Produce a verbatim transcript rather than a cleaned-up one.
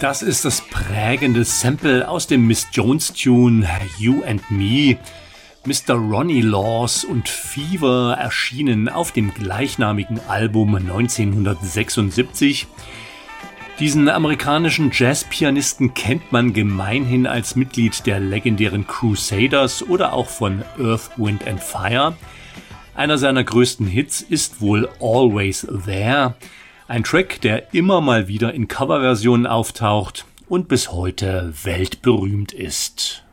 Das ist das prägende Sample aus dem Miss Jones-Tune You and Me. Mister Ronnie Laws und Fever erschienen auf dem gleichnamigen Album neunzehnhundertsechsundsiebzig. Diesen amerikanischen Jazzpianisten kennt man gemeinhin als Mitglied der legendären Crusaders oder auch von Earth, Wind and Fire. Einer seiner größten Hits ist wohl Always There, ein Track, der immer mal wieder in Coverversionen auftaucht und bis heute weltberühmt ist.